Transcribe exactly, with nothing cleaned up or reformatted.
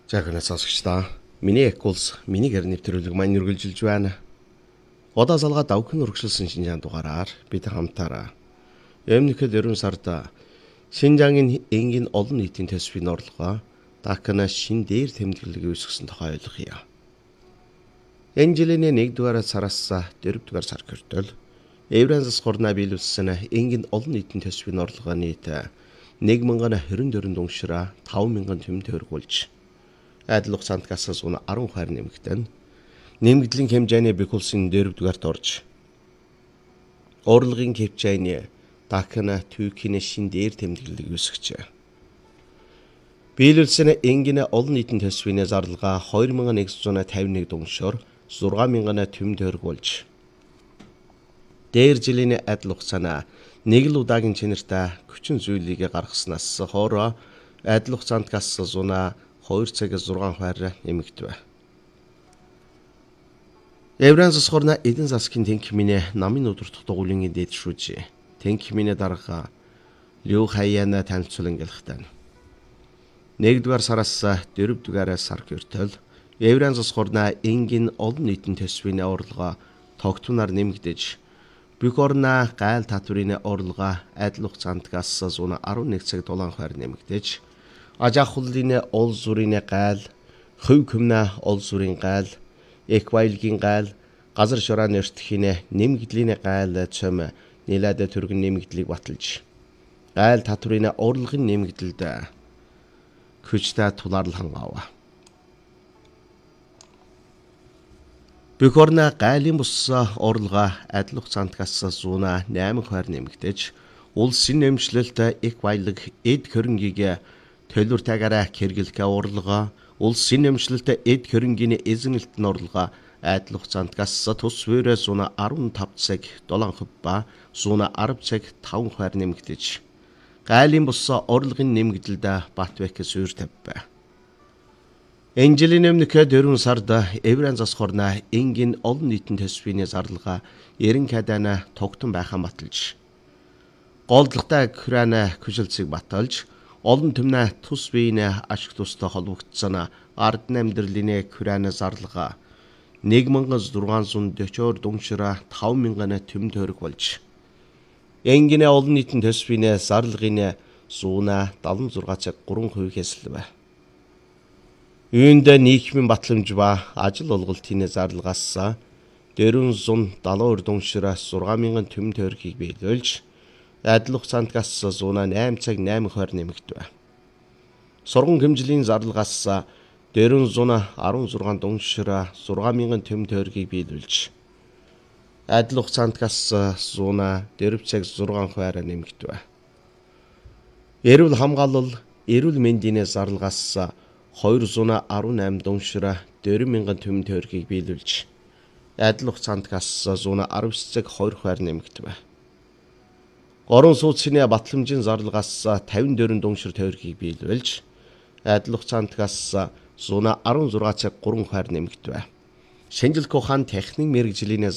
За гэнэ сонсогчдоо. Миний Экулс миний гэр нэвтрүүлэг маань үргэлжилж байна. Удаа салгаа давхин өргөжлсөн Шинжаан дугаараар бид хамтаараа өмнөхд ерөн сард Шинжаангийн энгийн олон нийтийн төсвийн орлогоо Дакана шин дээр тэмдэглэлийг үүсгэсэн тухай ойлгоё. Энэ жилийн нэгдүгээр сараас дөрөвдүгээр сар хүртэл Еврейн засгуурнаа биелүүлсэн энгийн олон нийтийн төсвийн орлогоо нийт нэг мянган хорин дөрвөн дүншра таван мянган тэмдэг төгрөг болж адил хугацаанд гасаас унаа арван хувиар нэмэгдэн нэмэгдлийн хэмжээний Бекулсын дөрөвдүгээрт орж урлагийн хэмжээний Дакана түүхийн шин дээр тэмдэглэлийг үүсгэжээ. Биелүүлсэн энгийн олон нийтийн төсвийн зарлага хоёр мянган нэгдүгээр тавин нэг дүншөр зургаан мянган тэмдэг төгрөг болж дээр жилийн адил хугацаана нэг л удаагийн чинэртэй хүчин зүйлийг гаргаснаас хойш адил хугацаанд гасаас унаа хоёр цаг зургаан хувиар нэмэгдэв. Еврейн засгуурна эдийн засгийн тэнхимийн намын өдөртөх дугуулын дээд шүүж тэнхимийн дарга Лю Хаяна танилцуулан гэлхтэн. нэгдүгээр сараас дөрөвдүгээр сар хүртэл Еврейн засгуурна энгийн олон нийтийн төсвийн орлогоо тогтмоноор нэмэгдэж бүх орны гайл татврын орлогоо адил хугацаанд гасаас унаа арван нэг цаг дулаан хувиар нэмэгдэж аж ахуйлын ол зүрийн гайл, хувь хүмнэ ол зүрийн гайл, эквайлгийн гайл, газар шурааны өртөхийн нэмэгдлийн гайл цөм нэлээд төргөн нэмэгдлийг баталж, гайл татврын орлогын нэмэгдэлд хүчтэй тулаарлал хангав. Бүх орны гайлын бус орлогоо адил хугацаанд гасаас унаа найман хувиар нэмэгдэж, улсын нэмшлэлт эквайлэг эд хөрөнгийг төлөвлөртэйгаараа хэрэглэх орлогоо улсын нэмшлэлт эд хөрөнгийн эзэмнэлтэн орлогоо адил хугацаанд гасса тус вэрээс унаа арван тав цаг долоон хувь ба зуна арав цаг таван хувиар нэмэгдэж гайлын бус орлогын нэмэгдэлд Батбек суурь тавьв. Энэ жилийн өмнөх дөрвөн сард Еврейн засгуурна энгийн олон нийтийн төсвийн зарлага эрен кадана тогтон байхаа баталж голдлоготой Украин хүчилцийг баталж олон түмнэ тус биеийн ашиг тустай холбогдсон ардны амьдралын Украин зарлага нэг мянган зургаан зуун дөчөөр дүншра таван мянган тэмдэг төгрөг болж энгийн олон нийтийн төсвийн зарлагын зуна дадлан зургаан цаг гурван хувийг эслэв. Үүнд нийгмийн батламж ба ажил олголтын зарлагаас дөрвөн далайн дүншра зургаан мянган тэмдэг төгрөгийг биелүүлж адил хугацаанд гасаас унаа найман цаг найман хувиар нэмэгдэв. Сурган хэмжлийн зарлагаас дөрвөн арван зургаан дүншра зургаан мянган тэмдэг төгрөгийг биелүүлж адил хугацаанд гасаас унаа дөрвөн цаг зургаан хувиар нэмэгдэв. Эрүүл хамгаалал, эрүүл мэндийн зарлагаас двести арван восемь дүншра дөрвөн мянган тэмдэг төгрөгийг биелүүлж адил хугацаанд гасаас унаа арав цаг хоёр хувиар нэмэгдэв. Орон сууцны батламжийн зарлагаас тавин дөрвөн дүншир төгрөгийг биелүүлж адил хугацаанд гасаас зуна арван зургаан цаг гурван хувиар нэмэгдэв. Шинжилгээ ухаан техникийн мэргэжлийн